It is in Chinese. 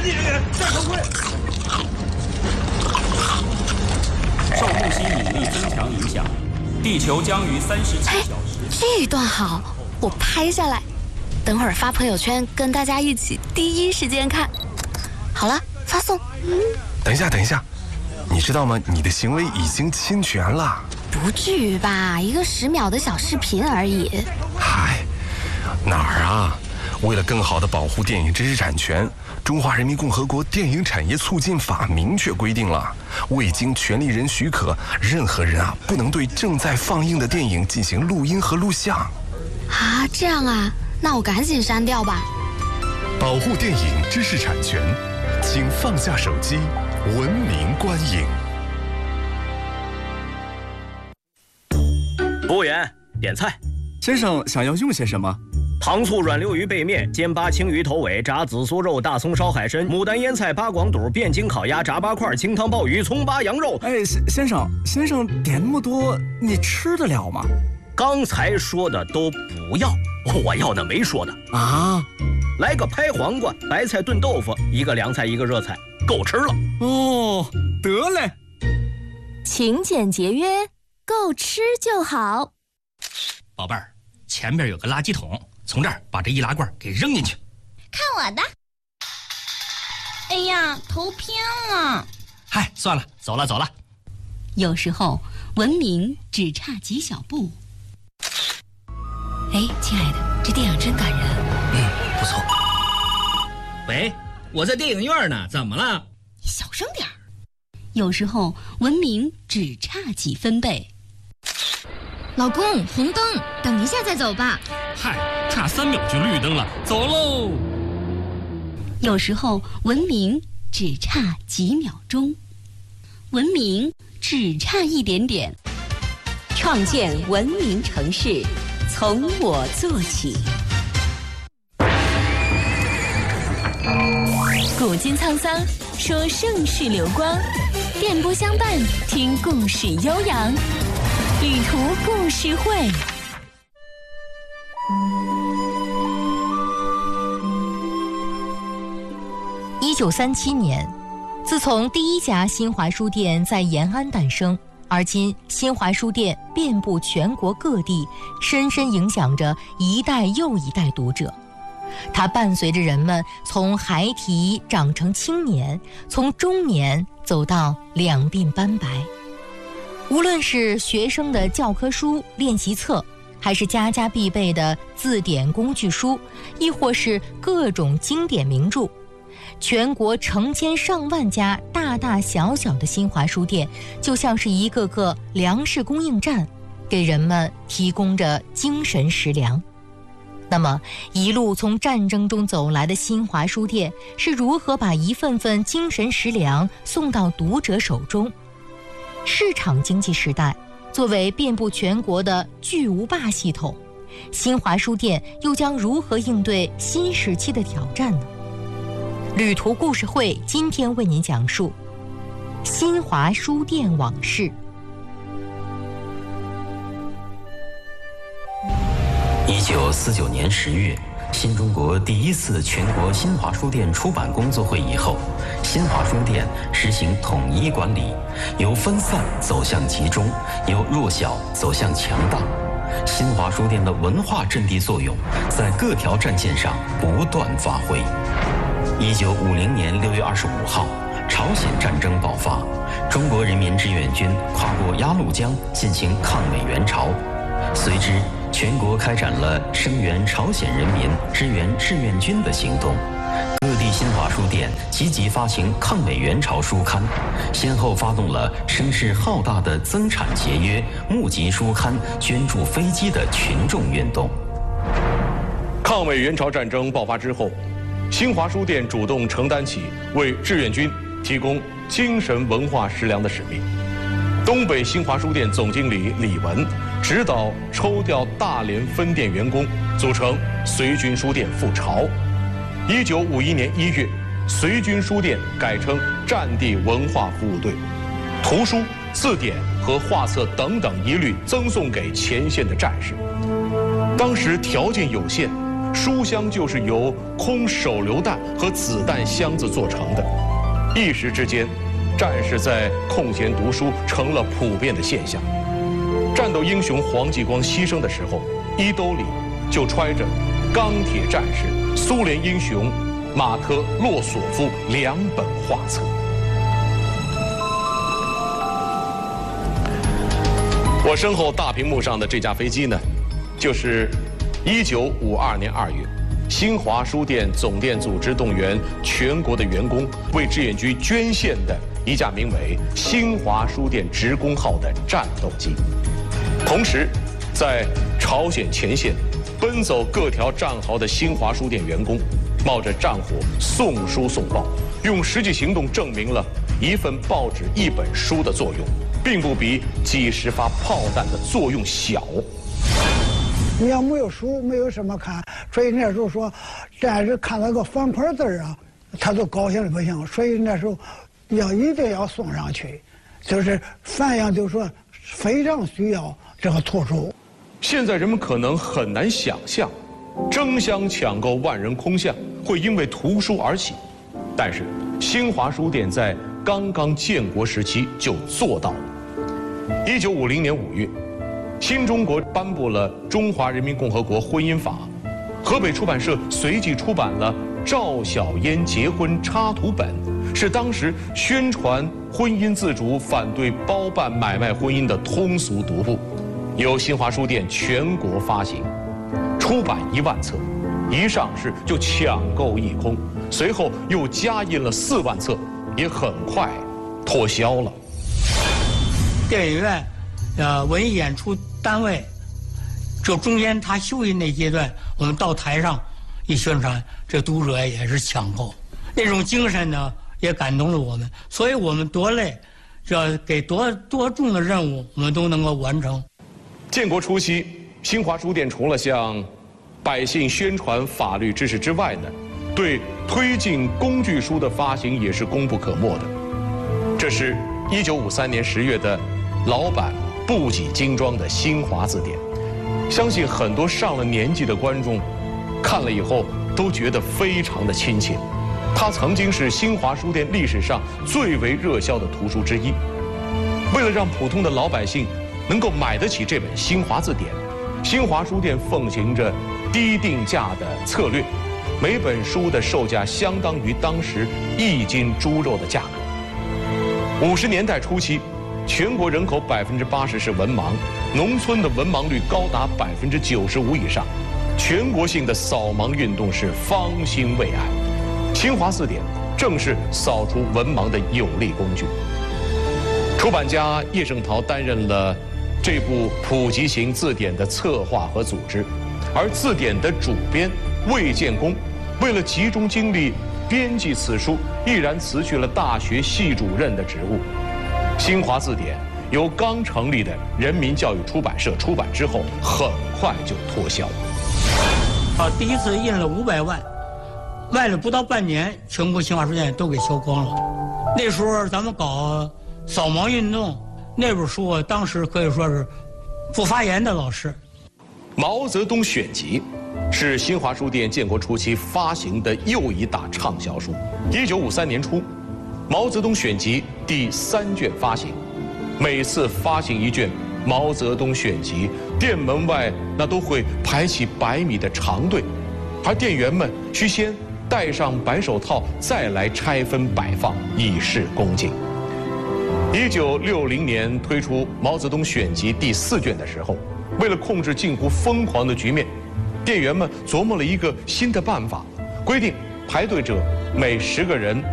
地人员戴头盔。 受木星引力增强影响，地球将于37小时。 这一段好，我拍下来，等会儿发朋友圈，跟大家一起第一时间看。好了，发送。 等一下，你知道吗？你的行为已经侵权了。 不至于吧？一个10秒的小视频而已。 嗨，哪儿啊？为了更好地保护电影知识产权，中华人民共和国电影产业促进法明确规定了，未经权利人许可，任何人不能对正在放映的电影进行录音和录像。 啊，这样啊？那我赶紧删掉吧。 保护电影知识产权，请放下手机，文明观影。 服务员，点菜。 先生想要用些什么？ 糖醋软溜鱼背面、煎巴青鱼头尾、炸紫苏肉、大葱烧海参、牡丹腌菜、八广肚、汴京烤鸭、炸八块、清汤鲍鱼、葱巴羊肉。 哎，先生点那么多，你吃得了吗？ 刚才说的都不要，我要的没说的啊。 来个拍黄瓜、白菜炖豆腐，一个凉菜一个热菜，够吃了。 哦，得嘞。 勤俭节约，够吃就好。 宝贝儿，前边有个垃圾桶，从这儿把这易拉罐给扔进去。 看我的！哎呀，头偏了。 嗨，算了，走了。 有时候文明只差几小步。哎，亲爱的，这电影真感人。 不错。喂，我在电影院呢，怎么了？ 你小声点儿。有时候文明只差几分贝。 老公，红灯，等一下再走吧。 嗨，差3秒就绿灯了，走喽。 有时候文明只差几秒钟，文明只差一点点。 创建文明城市，从我做起。 古今沧桑，说盛世流光；电波相伴，听故事悠扬。旅途故事会。 1937年，自从第一家新华书店在延安诞生，而今新华书店遍布全国各地，深深影响着一代又一代读者。它伴随着人们从孩提长成青年，从中年走到两鬓斑白。无论是学生的教科书、练习册，还是家家必备的字典工具书，亦或是各种经典名著，全国成千上万家大大小小的新华书店，就像是一个个粮食供应站，给人们提供着精神食粮。那么，一路从战争中走来的新华书店是如何把一份份精神食粮送到读者手中？市场经济时代，作为遍布全国的巨无霸系统，新华书店又将如何应对新时期的挑战呢？旅途故事会今天为您讲述新华书店往事。 1949年10月，新中国第一次全国新华书店出版工作会议后，新华书店实行统一管理，由分散走向集中，由弱小走向强大。新华书店的文化阵地作用在各条战线上不断发挥。1950年6月25号，朝鲜战争爆发，中国人民志愿军跨过鸭绿江进行抗美援朝，随之全国开展了声援朝鲜人民、支援志愿军的行动。各地新华书店积极发行抗美援朝书刊，先后发动了声势浩大的增产节约、募集书刊、捐助飞机的群众运动。 抗美援朝战争爆发之后，新华书店主动承担起为志愿军提供精神文化食粮的使命。东北新华书店总经理李文指导抽调大连分店员工，组成随军书店赴朝。1951年1月，随军书店改称战地文化服务队，图书、字典和画册等等一律赠送给前线的战士。当时条件有限， 书箱就是由空手榴弹和子弹箱子做成的。一时之间，战士在空闲读书成了普遍的现象。战斗英雄黄继光牺牲的时候，衣兜里就揣着钢铁战士、苏联英雄马科洛索夫2本画册。我身后大屏幕上的这架飞机呢，就是1952年2月，新华书店总店组织动员全国的员工为志愿军捐献的一架名为“新华书店职工号”的战斗机。同时，在朝鲜前线奔走各条战壕的新华书店员工，冒着战火送书送报，用实际行动证明了一份报纸、一本书的作用，并不比几十发炮弹的作用小。 你要没有书，没有什么看，所以那时候说，战士看到个方块字啊，他都高兴的不行。所以那时候一定要送上去，就是反映就说非常需要这个图书。 现在人们可能很难想象，争相抢购万人空巷会因为图书而起，但是新华书店在刚刚建国时期就做到了。1950年5月，新中国颁布了《中华人民共和国婚姻法》，河北出版社随即出版了赵小嫣结婚插图本，是当时宣传婚姻自主、反对包办买卖婚姻的通俗读物，由新华书店全国发行，出版1万册，一上市就抢购一空，随后又加印了4万册，也很快脱销了。 电影院，文艺演出单位，就中间他休息那阶段，我们到台上一宣传，这读者也是抢购，那种精神呢也感动了我们，所以我们多累，这给多重的任务，我们都能够完成。 建国初期，新华书店除了向百姓宣传法律知识之外呢，对推进工具书的发行也是功不可没的。这是1953年10月的老版布几精装的新华字典，相信很多上了年纪的观众看了以后都觉得非常的亲切。它曾经是新华书店历史上最为热销的图书之一。为了让普通的老百姓能够买得起这本新华字典，新华书店奉行着低定价的策略，每本书的售价相当于当时1斤猪肉的价格。50年代初期，全国人口80%是文盲，农村的文盲率高达95%以上，全国性的扫盲运动是方兴未艾。新华字典正是扫除文盲的有力工具。出版家叶圣陶担任了这部普及型字典的策划和组织，而字典的主编魏建功为了集中精力编辑此书，毅然辞去了大学系主任的职务。新华字典由刚成立的人民教育出版社出版之后，很快就脱销。 第一次印了500万，卖了不到半年，全国新华书店都给销光了。那时候咱们搞扫盲运动，那本书当时可以说是不发言的老师。 毛泽东选集是新华书店建国初期发行的又一大畅销书。1953年初，毛泽东选集第3卷发行，每次发行一卷毛泽东选集，店门外那都会排起100米的长队，而店员们需先戴上白手套，再来拆分摆放，以示恭敬。1960年推出毛泽东选集第4卷的时候，为了控制近乎疯狂的局面，店员们琢磨了一个新的办法，规定排队者每10个人